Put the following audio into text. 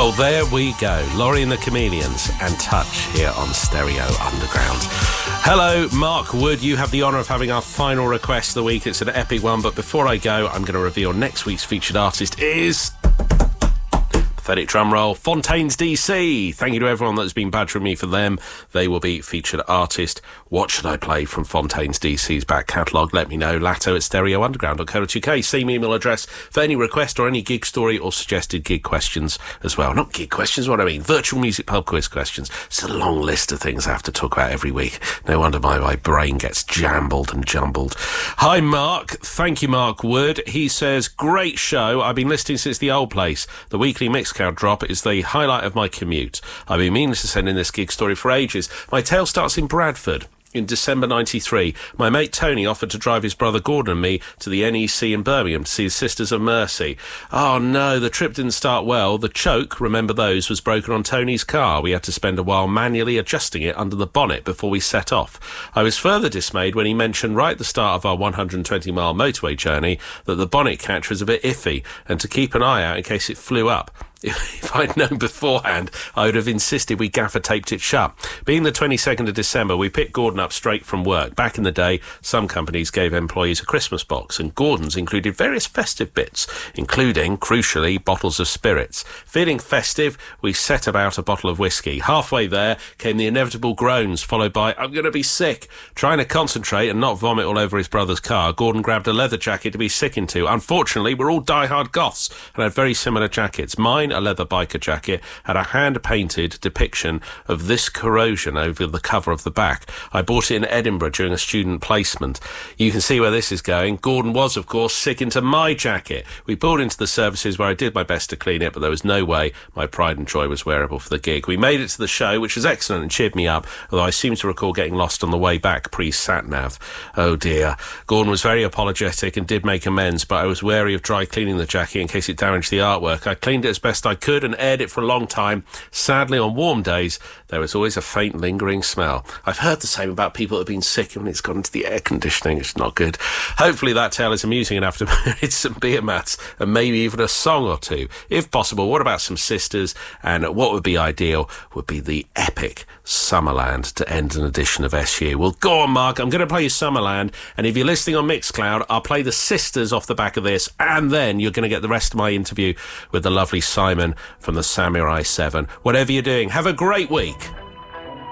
Well, there we go. Laurie and the Chameleons and Touch here on Stereo Underground. Hello, Mark Wood. You have the honour of having our final request of the week. It's an epic one, but before I go, I'm going to reveal next week's featured artist is... pathetic drum roll, Fontaines DC. Thank you to everyone that's been badgering me for them. They will be featured artist. What should I play from Fontaines DC's back catalogue? Let me know. lato@stereounderground.co.uk. Same email address for any request or any gig story or suggested gig questions as well. Not gig questions, what I mean. Virtual music pub quiz questions. It's a long list of things I have to talk about every week. No wonder my brain gets jumbled and jumbled. Hi, Mark. Thank you, Mark Wood. He says, great show. I've been listening since the old place. The weekly Mixcloud drop is the highlight of my commute. I've been meaning to send in this gig story for ages. My tale starts in Bradford. In December 93, my mate Tony offered to drive his brother Gordon and me to the NEC in Birmingham to see the Sisters of Mercy. Oh no, the trip didn't start well. The choke, remember those, was broken on Tony's car. We had to spend a while manually adjusting it under the bonnet before we set off. I was further dismayed when he mentioned right at the start of our 120-mile motorway journey that the bonnet catch was a bit iffy and to keep an eye out in case it flew up. If I'd known beforehand, I would have insisted we gaffer taped it shut. Being the 22nd of December, we picked Gordon up straight from work. Back in the day, some companies gave employees a Christmas box, and Gordon's included various festive bits, including, crucially, bottles of spirits. Feeling festive, we set about a bottle of whiskey. Halfway there came the inevitable groans, followed by, I'm going to be sick. Trying to concentrate and not vomit all over his brother's car, Gordon grabbed a leather jacket to be sick into. Unfortunately, we're all die-hard goths and had very similar jackets. Mine, a leather biker jacket, had a hand-painted depiction of this corrosion over the cover of the back. I bought it in Edinburgh during a student placement. You can see where this is going. Gordon was, of course, sick into my jacket. We pulled into the services where I did my best to clean it, but there was no way my pride and joy was wearable for the gig. We made it to the show, which was excellent and cheered me up, although I seem to recall getting lost on the way back pre-sat-nav. Oh dear. Gordon was very apologetic and did make amends, but I was wary of dry cleaning the jacket in case it damaged the artwork. I cleaned it as best I could and aired it for a long time. Sadly, on warm days, there was always a faint lingering smell. I've heard the same about people that have been sick when it's gone into the air conditioning. It's not good. Hopefully that tale is amusing enough to merit some beer mats and maybe even a song or two. If possible, what about some sisters? And what would be ideal would be the epic Summerland to end an edition of SU. Well, go on, Mark. I'm going to play you Summerland, and if you're listening on Mixcloud, I'll play the sisters off the back of this, and then you're going to get the rest of my interview with the lovely Simon from the Samurai 7. Whatever you're doing, have a great week.